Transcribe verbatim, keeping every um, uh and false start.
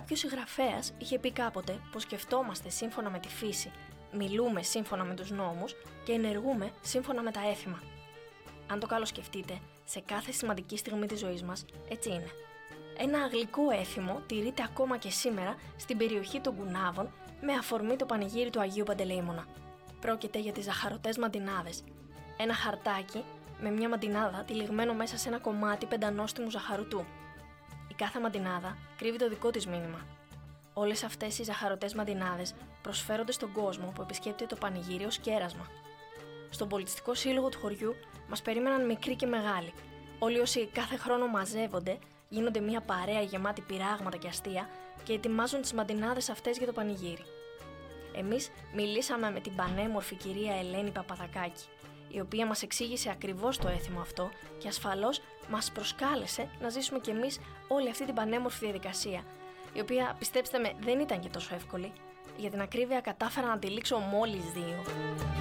Κάποιος συγγραφέας είχε πει κάποτε πως σκεφτόμαστε σύμφωνα με τη φύση, μιλούμε σύμφωνα με τους νόμους και ενεργούμε σύμφωνα με τα έθιμα. Αν το καλοσκεφτείτε, σε κάθε σημαντική στιγμή της ζωής μας, έτσι είναι. Ένα αγγλικό έθιμο τηρείται ακόμα και σήμερα στην περιοχή των Κουνάβων με αφορμή το πανηγύρι του Αγίου Παντελεήμωνα. Πρόκειται για τις ζαχαρωτές μαντινάδες. Ένα χαρτάκι με μια μαντινάδα τυλιγμένο μέσα σε ένα κομμάτι πεντανόστιμου ζαχαρωτού. Η κάθε μαντινάδα κρύβει το δικό της μήνυμα. Όλες αυτές οι ζαχαρωτές μαντινάδες προσφέρονται στον κόσμο που επισκέπτεται το πανηγύρι ως κέρασμα. Στον πολιτιστικό σύλλογο του χωριού μας περίμεναν μικροί και μεγάλοι. Όλοι όσοι κάθε χρόνο μαζεύονται, γίνονται μια παρέα γεμάτη πειράγματα και αστεία και ετοιμάζουν τις μαντινάδες αυτές για το πανηγύρι. Εμείς μιλήσαμε με την πανέμορφη κυρία Ελένη Παπαδακάκη, η οποία μας εξήγησε ακριβώς το έθιμο αυτό και ασφαλώς μας προσκάλεσε να ζήσουμε κι εμείς όλη αυτή την πανέμορφη διαδικασία, η οποία, πιστέψτε με, δεν ήταν και τόσο εύκολη. Για την ακρίβεια, κατάφερα να τη λήξω μόλις δύο.